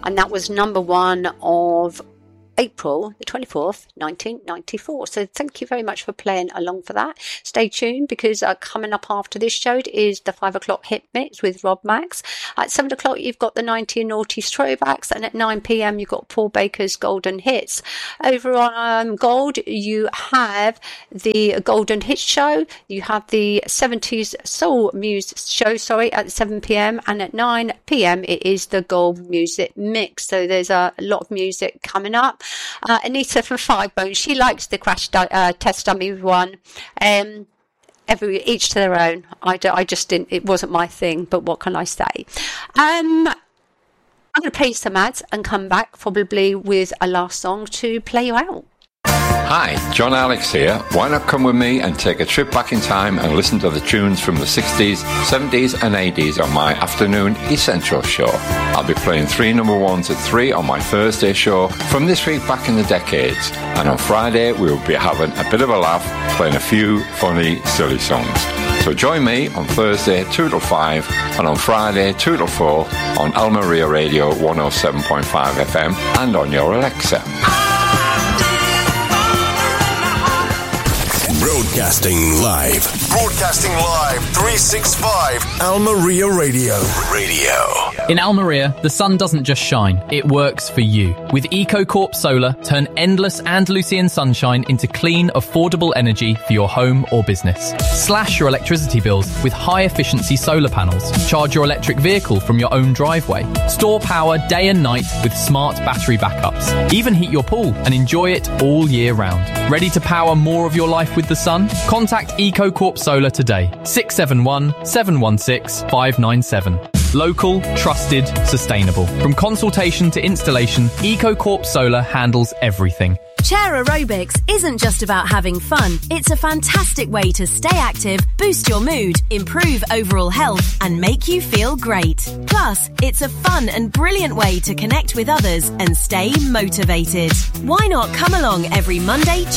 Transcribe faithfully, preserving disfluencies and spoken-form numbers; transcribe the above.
and that was number one of April the twenty-fourth, nineteen ninety-four. So thank you very much for playing along for that. Stay tuned, because uh, coming up after this show is the five o'clock hit mix with Rob Max. At seven o'clock you've got the ninety and noughties throwbacks, and at nine p.m. you've got Paul Baker's golden hits. Over on um, Gold you have the golden hits show, you have the seventies soul music show, sorry, at seven p.m. and at nine p.m. it is the Gold music mix. So there's a lot of music coming up. Uh, Anita from Firebones, she likes the Crash du- uh, Test Dummy one. Um, every each to their own. I, do, I just didn't. It wasn't my thing. But what can I say? Um, I'm going to play some ads and come back probably with a last song to play you out. Hi, John Alex here. Why not come with me and take a trip back in time and listen to the tunes from the sixties, seventies and eighties on my afternoon Essential show. I'll be playing three number ones at three on my Thursday show from this week back in the decades. And on Friday, we'll be having a bit of a laugh, playing a few funny, silly songs. So join me on Thursday, two till five, and on Friday, two till four, on Almeria Radio one oh seven point five F M and on your Alexa. Broadcasting live. Broadcasting live, three sixty-five. Almeria Radio. Radio. In Almeria, the sun doesn't just shine, it works for you. With EcoCorp Solar, turn endless Andalusian sunshine into clean, affordable energy for your home or business. Slash your electricity bills with high-efficiency solar panels. Charge your electric vehicle from your own driveway. Store power day and night with smart battery backups. Even heat your pool and enjoy it all year round. Ready to power more of your life with the sun? Contact EcoCorp Solar today. six seven one, seven one six, five nine seven. Local, trusted, sustainable. From consultation to installation, EcoCorp Solar handles everything. Chair aerobics isn't just about having fun. It's a fantastic way to stay active, boost your mood, improve overall health, and make you feel great. Plus, it's a fun and brilliant way to connect with others and stay motivated. Why not come along every Monday,